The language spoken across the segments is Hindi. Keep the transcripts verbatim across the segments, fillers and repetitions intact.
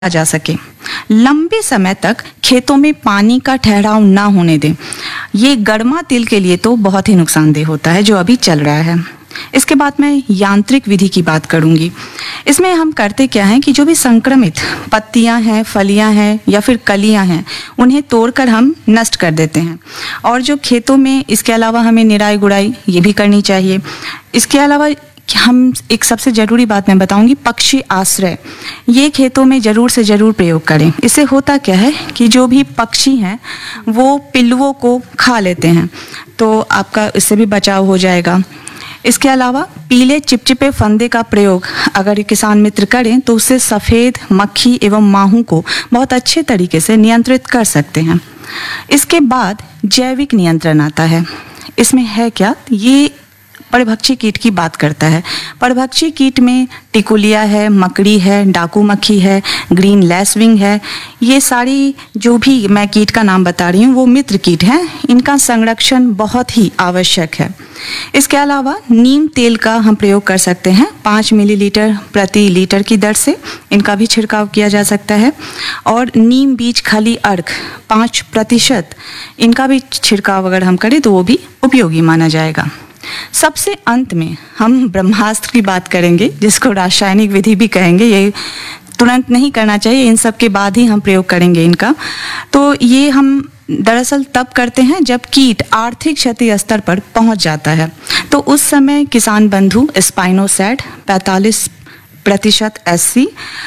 जा सके। लंबे समय तक खेतों में पानी का ठहराव ना होने दें। ये गर्मा तिल के लिए तो बहुत ही नुकसानदेह होता है जो अभी चल रहा है। इसके बाद मैं यांत्रिक विधि की बात करूंगी। इसमें हम करते क्या हैं कि जो भी संक्रमित पत्तियां हैं, फलियां हैं या फिर कलियां हैं, उन्हें तोड़कर हम नष्ट कर देते हैं। और जो खेतों में इसके अलावा हमें निराई गुड़ाई ये भी करनी चाहिए। इसके अलावा हम एक सबसे ज़रूरी बात मैं बताऊंगी, पक्षी आश्रय। ये खेतों में ज़रूर से ज़रूर प्रयोग करें। इससे होता क्या है कि जो भी पक्षी हैं वो पिल्लुओं को खा लेते हैं, तो आपका इससे भी बचाव हो जाएगा। इसके अलावा पीले चिपचिपे फंदे का प्रयोग अगर किसान मित्र करें तो उससे सफ़ेद मक्खी एवं माहू को बहुत अच्छे तरीके से नियंत्रित कर सकते हैं। इसके बाद जैविक नियंत्रण आता है। इसमें है क्या, ये परभक्षी कीट की बात करता है। परभक्षी कीट में टिकुलिया है, मकड़ी है, डाकू मक्खी है, ग्रीन लैसविंग है। ये सारी जो भी मैं कीट का नाम बता रही हूँ वो मित्र कीट हैं। इनका संरक्षण बहुत ही आवश्यक है। इसके अलावा नीम तेल का हम प्रयोग कर सकते हैं। पाँच मिलीलीटर प्रति लीटर की दर से इनका भी छिड़काव किया जा सकता है। और नीम बीज खली अर्क पाँच प्रतिशत इनका भी छिड़काव अगर हम करें तो वो भी उपयोगी माना जाएगा। सबसे अंत में हम ब्रह्मास्त्र की बात करेंगे, जिसको रासायनिक विधि भी कहेंगे। ये तुरंत नहीं करना चाहिए, इन सब के बाद ही हम प्रयोग करेंगे इनका। तो ये हम दरअसल तब करते हैं जब कीट आर्थिक क्षति स्तर पर पहुंच जाता है। तो उस समय किसान बंधु स्पाइनोसैट पैंतालीस प्रतिशत एस सी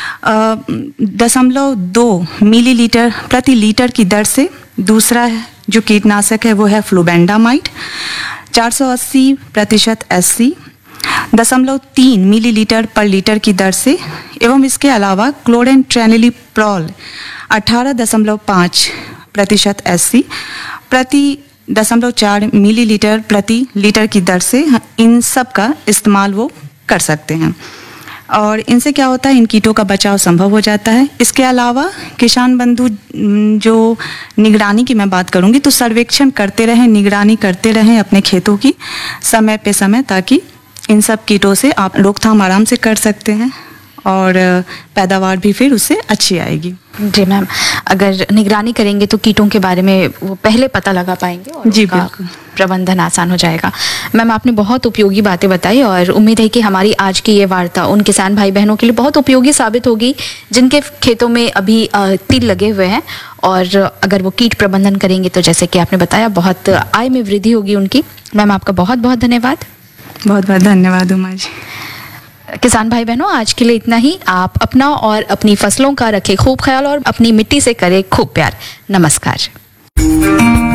दशमलव दो मिलीलीटर प्रति लीटर की दर से, दूसरा जो कीटनाशक है वो है फ्लूबेंडामाइड चार सौ अस्सी प्रतिशत एस सी दशमलव तीन मिलीलीटर पर लीटर की दर से, एवं इसके अलावा क्लोरेंट्रेनिलीप्रॉल अठारह दशमलव पाँच प्रतिशत एस सी प्रति दशमलव चार मिलीलीटर प्रति लीटर की दर से इन सब का इस्तेमाल वो कर सकते हैं। और इनसे क्या होता है, इन कीटों का बचाव संभव हो जाता है। इसके अलावा किसान बंधु जो निगरानी की मैं बात करूंगी, तो सर्वेक्षण करते रहें, निगरानी करते रहें अपने खेतों की समय पे समय, ताकि इन सब कीटों से आप रोकथाम आराम से कर सकते हैं और पैदावार भी फिर उससे अच्छी आएगी। जी मैम, अगर निगरानी करेंगे तो कीटों के बारे में वो पहले पता लगा पाएंगे और जी बिल्कुल प्रबंधन आसान हो जाएगा। मैम, आपने बहुत उपयोगी बातें बताई और उम्मीद है कि हमारी आज की ये वार्ता उन किसान भाई बहनों के लिए बहुत उपयोगी साबित होगी जिनके खेतों में अभी तिल लगे हुए हैं। और अगर वो कीट प्रबंधन करेंगे तो जैसे कि आपने बताया बहुत आय में वृद्धि होगी उनकी। मैम, आपका बहुत बहुत धन्यवाद। बहुत बहुत धन्यवाद उमा जी। किसान भाई बहनों, आज के लिए इतना ही। आप अपना और अपनी फसलों का रखें खूब ख्याल और अपनी मिट्टी से करें खूब प्यार। नमस्कार।